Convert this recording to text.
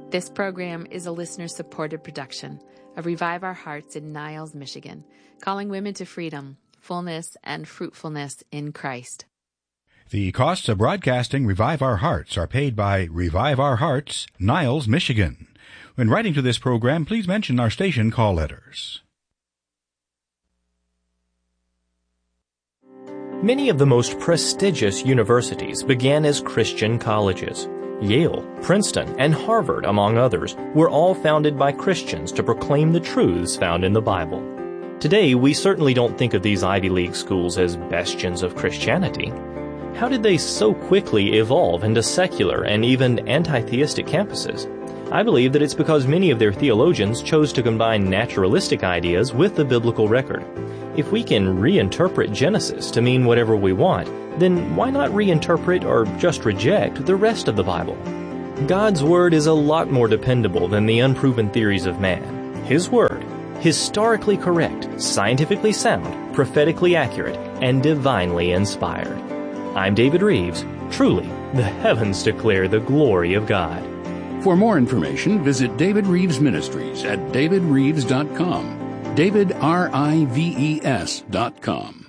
This program is a listener-supported production of Revive Our Hearts in Niles, Michigan, calling women to freedom, fullness, and fruitfulness in Christ. The costs of broadcasting Revive Our Hearts are paid by Revive Our Hearts, Niles, Michigan. When writing to this program, please mention our station call letters. Many of the most prestigious universities began as Christian colleges. Yale, Princeton, and Harvard, among others, were all founded by Christians to proclaim the truths found in the Bible. Today, we certainly don't think of these Ivy League schools as bastions of Christianity. How did they so quickly evolve into secular and even anti-theistic campuses? I believe that it's because many of their theologians chose to combine naturalistic ideas with the biblical record. If we can reinterpret Genesis to mean whatever we want, then why not reinterpret or just reject the rest of the Bible? God's Word is a lot more dependable than the unproven theories of man. His Word, historically correct, scientifically sound, prophetically accurate, and divinely inspired. I'm David Reeves. Truly, the heavens declare the glory of God. For more information, visit David Reeves Ministries at davidreeves.com. DavidRives.com.